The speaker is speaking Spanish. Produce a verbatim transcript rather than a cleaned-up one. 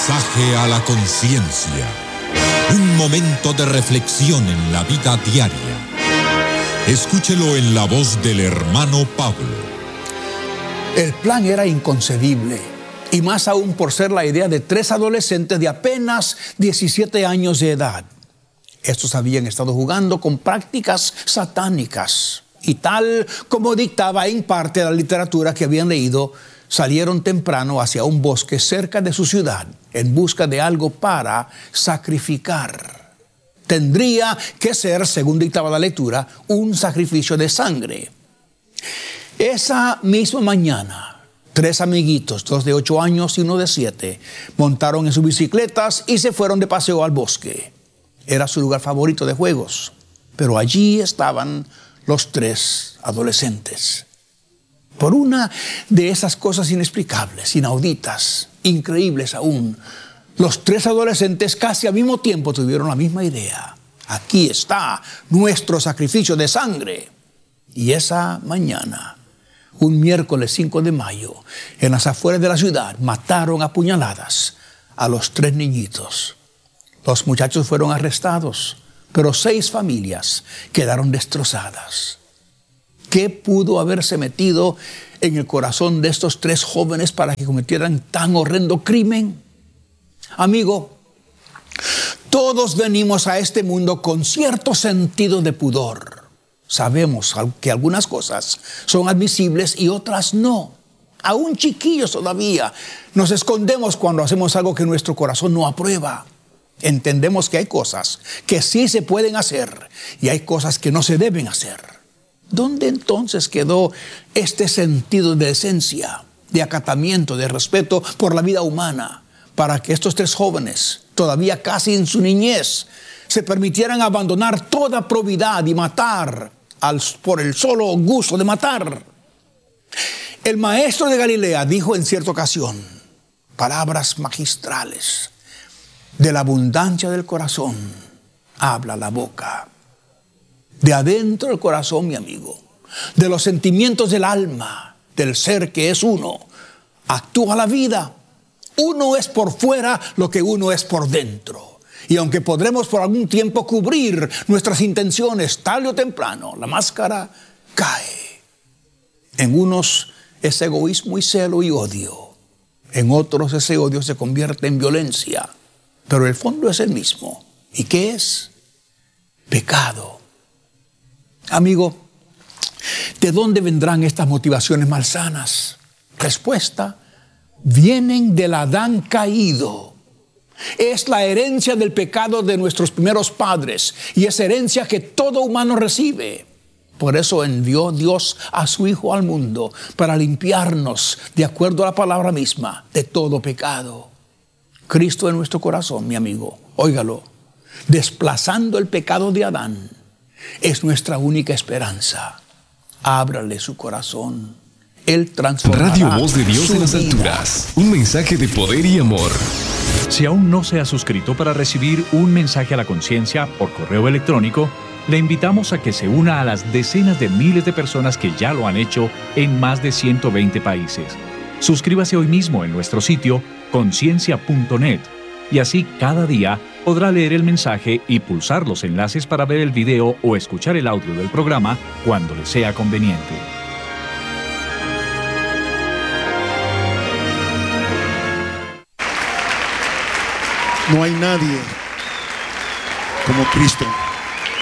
Mensaje a la conciencia. Un momento de reflexión en la vida diaria. Escúchelo en la voz del hermano Pablo. El plan era inconcebible, y más aún por ser la idea de tres adolescentes de apenas diecisiete años de edad. Estos habían estado jugando con prácticas satánicas, y tal como dictaba en parte la literatura que habían leído, salieron temprano hacia un bosque cerca de su ciudad en busca de algo para sacrificar. Tendría que ser, según dictaba la lectura, un sacrificio de sangre. Esa misma mañana, tres amiguitos, dos de ocho años y uno de siete, montaron en sus bicicletas y se fueron de paseo al bosque. Era su lugar favorito de juegos, pero allí estaban los tres adolescentes. Por una de esas cosas inexplicables, inauditas, increíbles aún, los tres adolescentes casi al mismo tiempo tuvieron la misma idea. Aquí está nuestro sacrificio de sangre. Y esa mañana, un miércoles cinco de mayo, en las afueras de la ciudad, mataron a puñaladas a los tres niñitos. Los muchachos fueron arrestados, pero seis familias quedaron destrozadas. ¿Qué pudo haberse metido en el corazón de estos tres jóvenes para que cometieran tan horrendo crimen? Amigo, todos venimos a este mundo con cierto sentido de pudor. Sabemos que algunas cosas son admisibles y otras no. Aún chiquillos todavía nos escondemos cuando hacemos algo que nuestro corazón no aprueba. Entendemos que hay cosas que sí se pueden hacer y hay cosas que no se deben hacer. ¿Dónde entonces quedó este sentido de decencia, de acatamiento, de respeto por la vida humana, para que estos tres jóvenes, todavía casi en su niñez, se permitieran abandonar toda probidad y matar al, por el solo gusto de matar? El maestro de Galilea dijo en cierta ocasión palabras magistrales: de la abundancia del corazón habla la boca. De adentro del corazón, mi amigo, de los sentimientos del alma, del ser que es uno, actúa la vida. Uno es por fuera lo que uno es por dentro. Y aunque podremos por algún tiempo cubrir nuestras intenciones, tarde o temprano, la máscara cae. En unos es egoísmo y celo y odio. En otros ese odio se convierte en violencia. Pero el fondo es el mismo. ¿Y qué es? Pecado. Amigo, ¿de dónde vendrán estas motivaciones malsanas? Respuesta: vienen del Adán caído. Es la herencia del pecado de nuestros primeros padres y es herencia que todo humano recibe. Por eso envió Dios a su Hijo al mundo para limpiarnos, de acuerdo a la palabra misma, de todo pecado. Cristo en nuestro corazón, mi amigo, óigalo, desplazando el pecado de Adán, es nuestra única esperanza. Ábrale su corazón. Él transformará Radio Voz de Dios su en las vida. alturas. Un mensaje de poder y amor. Si aún no se ha suscrito para recibir un mensaje a la conciencia por correo electrónico, le invitamos a que se una a las decenas de miles de personas que ya lo han hecho en más de ciento veinte países. Suscríbase hoy mismo en nuestro sitio conciencia punto net y así cada día podrá leer el mensaje y pulsar los enlaces para ver el video o escuchar el audio del programa cuando le sea conveniente. No hay nadie como Cristo.